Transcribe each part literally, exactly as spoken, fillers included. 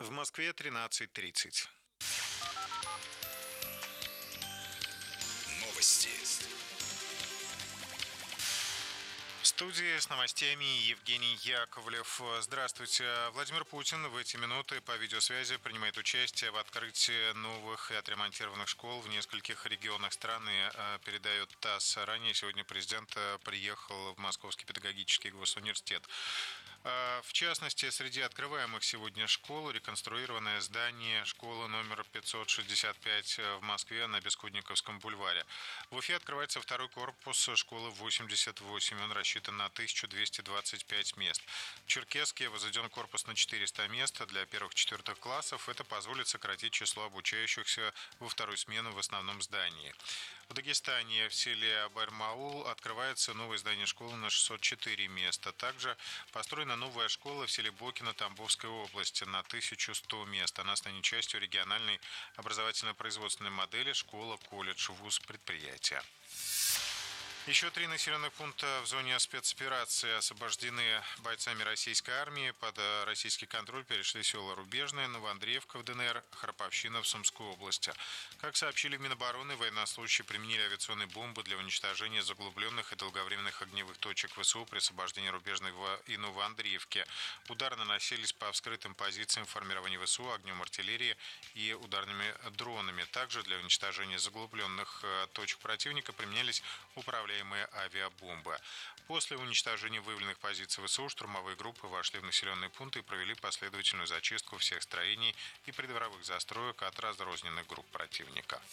В Москве тринадцать тридцать. Новости. В студии с новостями Евгений Яковлев. Здравствуйте. Владимир Путин в эти минуты по видеосвязи принимает участие в открытии новых и отремонтированных школ в нескольких регионах страны, передает ТАСС. Ранее сегодня президент приехал в Московский педагогический госуниверситет. В частности, среди открываемых сегодня школ реконструированное здание школы номер пятьсот шестьдесят пять в Москве на Бескудниковском бульваре. В Уфе открывается второй корпус школы восемьдесят восемь. Он рассчитан на тысячу двести двадцать пять мест. В Черкесске возведен корпус на четыреста мест для первых-четвертых классов. Это позволит сократить число обучающихся во вторую смену в основном здании. В Дагестане в селе Бармаул открывается новое здание школы на шестьсот четыре места. Также построена новая школа в селе Бокино Тамбовской области на тысячу сто мест. Она станет частью региональной образовательно-производственной модели школа-колледж, вуз, предприятия. Еще три населенных пункта в зоне спецоперации освобождены бойцами российской армии. Под российский контроль перешли села Рубежное, Новоандреевка в ДНР, Храповщина в Сумской области. Как сообщили в Минобороны, военнослужащие применили авиационные бомбы для уничтожения заглубленных и долговременных огневых точек ВСУ при освобождении Рубежной и Новоандреевки. Удары наносились по вскрытым позициям формирования ВСУ огнем артиллерии и ударными дронами. Также для уничтожения заглубленных точек противника применялись управляемые авиабомбы. После уничтожения выявленных позиций ВСУ штурмовые группы вошли в населенные пункты и провели последовательную зачистку всех строений и придворовых застроек от разрозненных групп противника.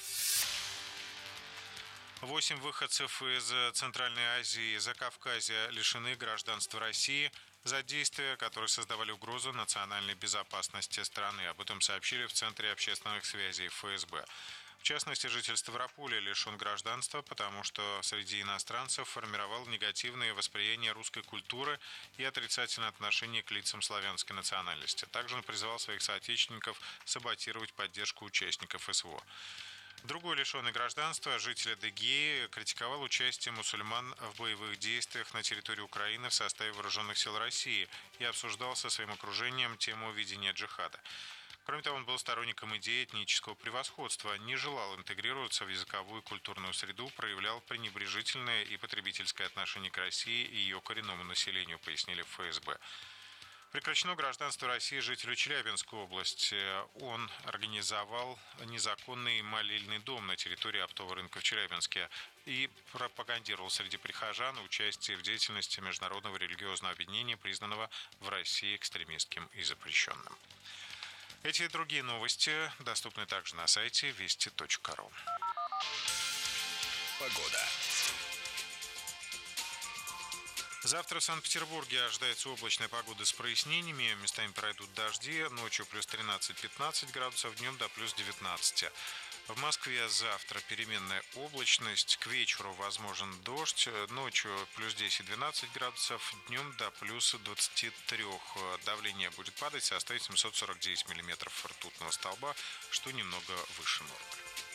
Восемь выходцев из Центральной Азии и Закавказья лишены гражданства России за действия, которые создавали угрозу национальной безопасности страны. Об этом сообщили в Центре общественных связей эф эс бэ. В частности, житель Ставрополя лишен гражданства, потому что среди иностранцев формировал негативное восприятие русской культуры и отрицательное отношение к лицам славянской национальности. Также он призывал своих соотечественников саботировать поддержку участников эс вэ о. Другой лишенный гражданства, житель Адыгеи, критиковал участие мусульман в боевых действиях на территории Украины в составе вооруженных сил России и обсуждал со своим окружением тему ведения джихада. Кроме того, он был сторонником идеи этнического превосходства, не желал интегрироваться в языковую и культурную среду, проявлял пренебрежительное и потребительское отношение к России и ее коренному населению, пояснили в эф эс бэ. Прекращено гражданство России жителю Челябинской области. Он организовал незаконный молельный дом на территории оптового рынка в Челябинске и пропагандировал среди прихожан участие в деятельности международного религиозного объединения, признанного в России экстремистским и запрещенным. Эти и другие новости доступны также на сайте вести точка ру. Погода. Завтра в Санкт-Петербурге ожидается облачная погода с прояснениями. Местами пройдут дожди. Ночью плюс тринадцать-пятнадцать градусов, днем до плюс девятнадцать. В Москве завтра переменная облачность. К вечеру возможен дождь. Ночью плюс десять-двенадцать градусов, днем до плюс двадцать три. Давление будет падать, составить семьсот сорок девять миллиметров ртутного столба, что немного выше нормы.